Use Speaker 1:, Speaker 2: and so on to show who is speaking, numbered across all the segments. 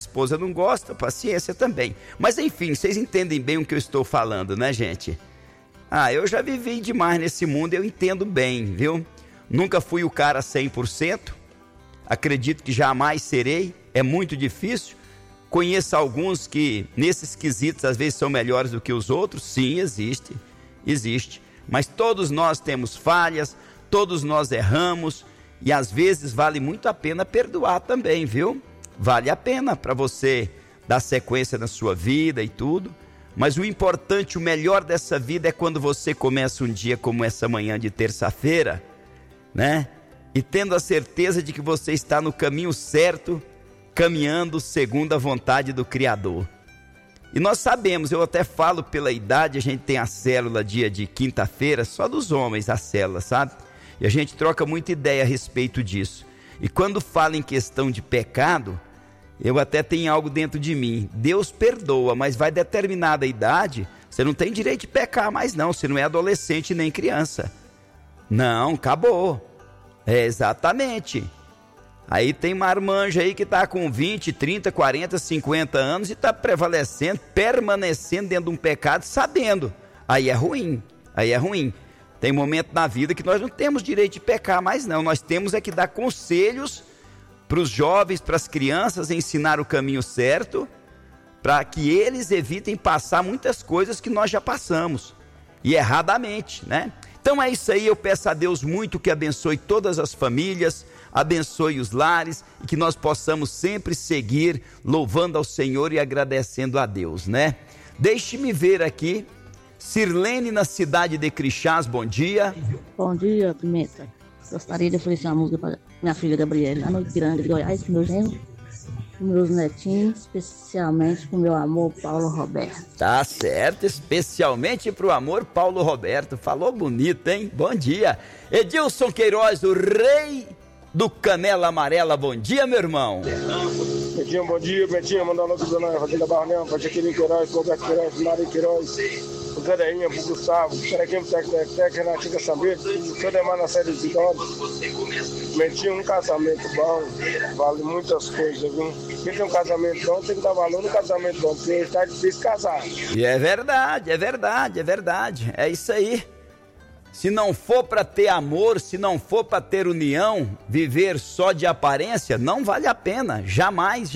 Speaker 1: esposa não gosta, paciência também. Mas enfim, vocês entendem bem o que eu estou falando, né, gente? Eu já vivi demais nesse mundo, eu entendo bem, viu? Nunca fui o cara 100%, acredito que jamais serei, é muito difícil. Conheço alguns que nesses quesitos às vezes são melhores do que os outros, sim, existe. Mas todos nós temos falhas, todos nós erramos e às vezes vale muito a pena perdoar também, viu? Vale a pena para você dar sequência na sua vida e tudo. Mas o importante, o melhor dessa vida é quando você começa um dia como essa manhã de terça-feira, né? E tendo a certeza de que você está no caminho certo, caminhando segundo a vontade do Criador. E nós sabemos, eu até falo pela idade, a gente tem a célula dia de quinta-feira, só dos homens a célula, sabe? E a gente troca muita ideia a respeito disso. E quando fala em questão de pecado, eu até tenho algo dentro de mim. Deus perdoa, mas vai determinada idade, você não tem direito de pecar mais não, você não é adolescente nem criança. Não, acabou. Exatamente. Aí tem marmanja aí que está com 20, 30, 40, 50 anos e está prevalecendo, permanecendo dentro de um pecado, sabendo. Aí é ruim. Tem momento na vida que nós não temos direito de pecar mais não, nós temos é que dar conselhos para os jovens, para as crianças, ensinar o caminho certo, para que eles evitem passar muitas coisas que nós já passamos, e erradamente, né? Então é isso aí, eu peço a Deus muito que abençoe todas as famílias, abençoe os lares, e que nós possamos sempre seguir louvando ao Senhor e agradecendo a Deus, né? Deixe-me ver aqui, Sirlene na cidade de Crixás, bom dia.
Speaker 2: Bom dia, Pimenta. Gostaria de oferecer uma música para minha filha Gabriela, lá no Grande de Goiás, para meus genros, para meus netinhos, especialmente para o meu amor Paulo Roberto.
Speaker 1: Tá certo, especialmente para o amor Paulo Roberto. Falou bonito, hein? Bom dia. Edilson Queiroz, o rei do Canela Amarela, bom dia, meu irmão.
Speaker 3: Betinho, bom dia, Betinho, mandar um alô para a Rodina Barnel, para Jaqueline Queiroz, Roberto Queiroz, Maria Queiroz, o Zedeinha, o Gustavo, o Perequim, o Renatinho Caçambeiro, o Cedemar na série de Dólares. Betinho, um casamento bom, vale muitas coisas, viu? Quem tem um casamento bom tem que dar valor no casamento bom, porque está difícil casar.
Speaker 1: E é verdade, é isso aí. Se não for para ter amor, se não for para ter união, viver só de aparência, não vale a pena, jamais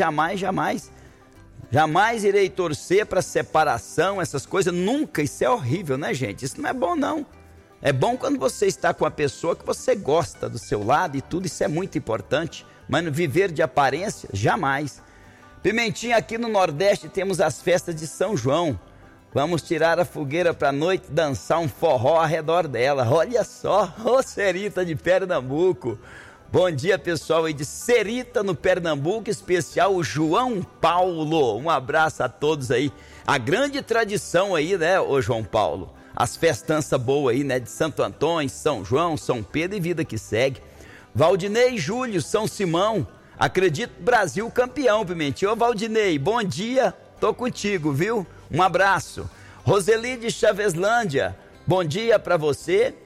Speaker 1: irei torcer para separação, essas coisas, nunca, isso é horrível, né, gente? Isso não é bom, não. É bom quando você está com a pessoa que você gosta do seu lado e tudo, isso é muito importante, mas viver de aparência, jamais. Pimentinha, aqui no Nordeste temos as festas de São João. Vamos tirar a fogueira para a noite, dançar um forró ao redor dela. Olha só, ô Serita de Pernambuco. Bom dia, pessoal aí de Serita, no Pernambuco, especial o João Paulo. Um abraço a todos aí. A grande tradição aí, né, ô João Paulo? As festanças boas aí, né, de Santo Antônio, São João, São Pedro e vida que segue. Valdinei Júlio, São Simão. Acredito Brasil campeão, Pimentinho. Ô Valdinei, bom dia, tô contigo, viu? Um abraço. Roseli de Chaveslândia, bom dia para você.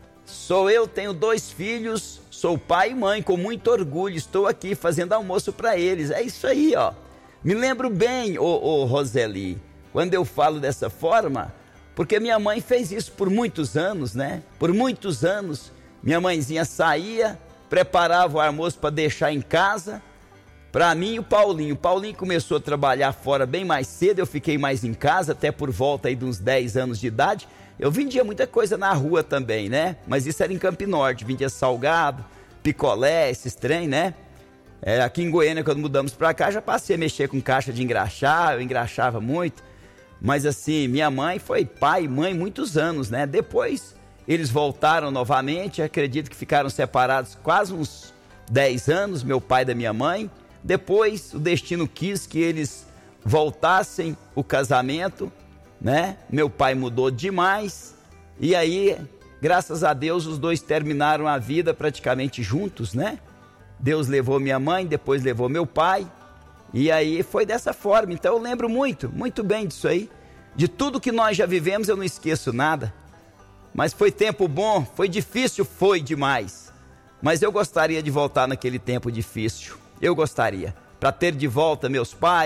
Speaker 1: Sou eu, tenho 2 filhos, sou pai e mãe, com muito orgulho, estou aqui fazendo almoço para eles. É isso aí, ó. Me lembro bem, ô Roseli, quando eu falo dessa forma, porque minha mãe fez isso por muitos anos, né? Por muitos anos, minha mãezinha saía, preparava o almoço para deixar em casa, para mim e o Paulinho. O Paulinho começou a trabalhar fora bem mais cedo, eu fiquei mais em casa, até por volta aí de uns 10 anos de idade. Eu vendia muita coisa na rua também, né? Mas isso era em Campo Norte, vendia salgado, picolé, esses trem, né? Aqui em Goiânia, quando mudamos para cá, já passei a mexer com caixa de engraxar, eu engraxava muito. Mas assim, minha mãe foi pai e mãe muitos anos, né? Depois eles voltaram novamente, acredito que ficaram separados quase uns 10 anos, meu pai e da minha mãe. Depois o destino quis que eles voltassem o casamento, né? Meu pai mudou demais e aí, graças a Deus, os dois terminaram a vida praticamente juntos, né? Deus levou minha mãe, depois levou meu pai e aí foi dessa forma. Então eu lembro muito bem disso aí. De tudo que nós já vivemos eu não esqueço nada. Mas foi tempo bom, foi difícil, foi demais. Mas eu gostaria de voltar naquele tempo difícil. Eu gostaria, para ter de volta meus pais,